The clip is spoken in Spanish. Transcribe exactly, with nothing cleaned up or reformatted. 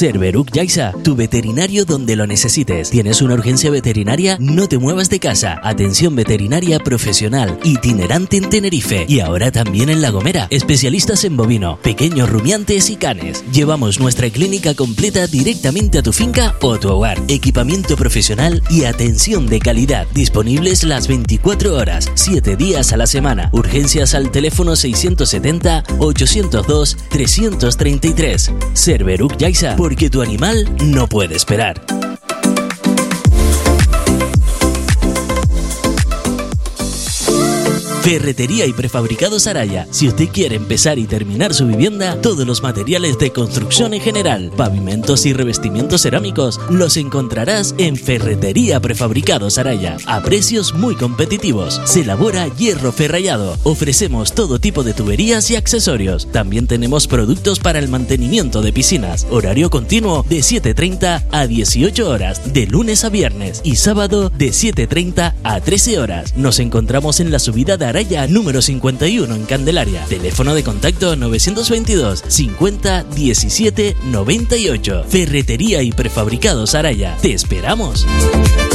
Serberuk Yaiza, tu veterinario donde lo necesites. ¿Tienes una urgencia veterinaria? No te muevas de casa. Atención veterinaria profesional, itinerante en Tenerife y ahora también en La Gomera. Especialistas en bovino, pequeños rumiantes y canes. Llevamos nuestra clínica completa directamente a tu finca o tu hogar. Equipamiento profesional y atención de calidad. Disponibles las veinticuatro horas, siete días a la semana. Urgencias al teléfono seiscientos setenta, ochocientos dos, trescientos treinta y tres. Serberuk Yaiza, porque tu animal no puede esperar. Ferretería y prefabricados Araya. Si usted quiere empezar y terminar su vivienda, todos los materiales de construcción en general, pavimentos y revestimientos cerámicos, los encontrarás en Ferretería Prefabricados Araya, a precios muy competitivos. Se elabora hierro ferrallado. Ofrecemos todo tipo de tuberías y accesorios. También tenemos productos para el mantenimiento de piscinas. Horario continuo de siete treinta a dieciocho horas, de lunes a viernes, y sábado de siete treinta a trece horas. Nos encontramos en la subida de Araya número cincuenta y uno en Candelaria. Teléfono de contacto novecientos veintidós, cincuenta, diecisiete, noventa y ocho. Ferretería y prefabricados Araya. ¡Te esperamos!